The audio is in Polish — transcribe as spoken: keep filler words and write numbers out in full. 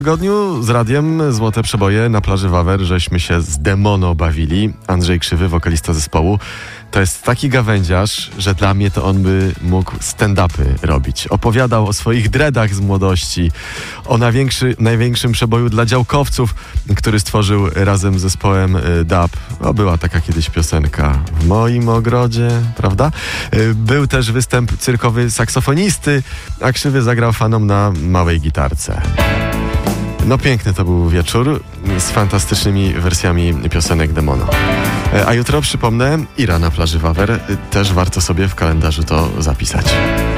W tygodniu z radiem Złote Przeboje na plaży Wawer żeśmy się z Demono bawili. Andrzej Krzywy, wokalista zespołu, to jest taki gawędziarz, że dla mnie to on by mógł stand-upy robić. Opowiadał o swoich dreadach z młodości, o największy, największym przeboju dla działkowców, który stworzył razem z zespołem Dub. O, była taka kiedyś piosenka w moim ogrodzie, prawda? Był też występ cyrkowy saksofonisty, a Krzywy zagrał fanom na małej gitarce. No piękny to był wieczór z fantastycznymi wersjami piosenek Demono. A jutro, przypomnę, Ira na plaży Wawer. Też warto sobie w kalendarzu to zapisać.